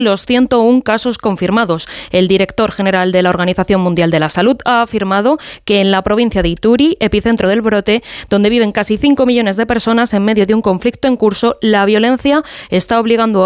los 101 casos confirmados. El director general de la Organización Mundial de la Salud ha afirmado que en la provincia de Ituri, epicentro del brote, donde viven casi 5 millones de personas en medio de un conflicto en curso, la violencia está obligando